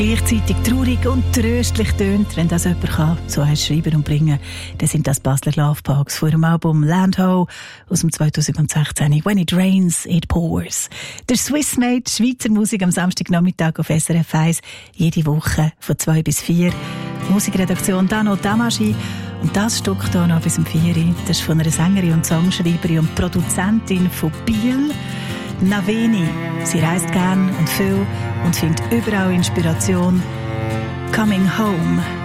Gleichzeitig traurig und tröstlich tönt, wenn das jemand kann, so heißt schreiben und bringen, dann sind das Basler Love Parks von ihrem Album Land Ho aus dem 2016. When it rains, it pours. Der Swissmade, Schweizer Musik am Samstagnachmittag auf SRF 1, jede Woche von 2 bis 4. Musikredaktion Dano Damaschi. Und das Stück hier noch bis um 4 Uhr, das ist von einer Sängerin und Songschreiberin und Produzentin von Biel, Naveni. Sie reist gern und viel und findet überall Inspiration. Coming Home.